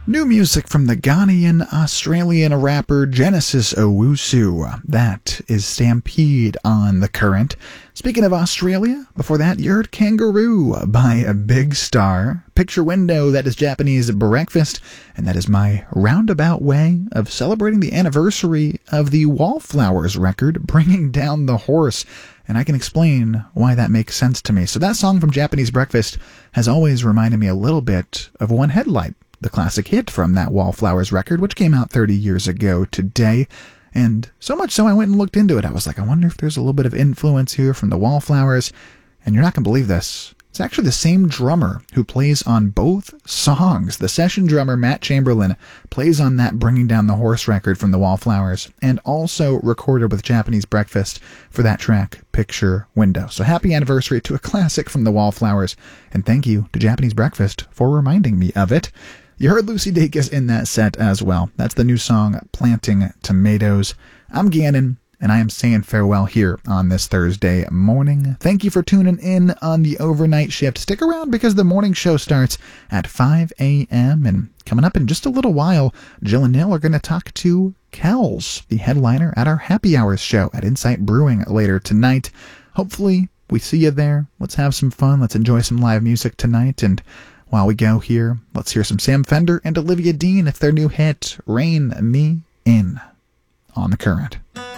New music from the Ghanaian-Australian rapper Genesis Owusu. That is Stampede on The Current. Speaking of Australia, before that you heard Kangaroo by a Big Star. Picture Window, that is Japanese Breakfast. And that is my roundabout way of celebrating the anniversary of the Wallflowers record, Bringing Down the Horse. And I can explain why that makes sense to me. So that song from Japanese Breakfast has always reminded me a little bit of One Headlight, the classic hit from that Wallflowers record, which came out 30 years ago today. And so much so I went and looked into it. I was like, I wonder if there's a little bit of influence here from the Wallflowers. And you're not going to believe this. It's actually the same drummer who plays on both songs. The session drummer, Matt Chamberlain, plays on that Bringing Down the Horse record from the Wallflowers, and also recorded with Japanese Breakfast for that track, Picture Window. So happy anniversary to a classic from the Wallflowers, and thank you to Japanese Breakfast for reminding me of it. You heard Lucy Dacus in that set as well. That's the new song, Planting Tomatoes. I'm Gannon, and I am saying farewell here on this Thursday morning. Thank you for tuning in on the overnight shift. Stick around because the morning show starts at 5 a.m. And coming up in just a little while, Jill and Neil are going to talk to Kells, the headliner at our Happy Hours show at Insight Brewing later tonight. Hopefully, we see you there. Let's have some fun. Let's enjoy some live music tonight. And while we go here, let's hear some Sam Fender and Olivia Dean with their new hit, Rain Me In, on The Current.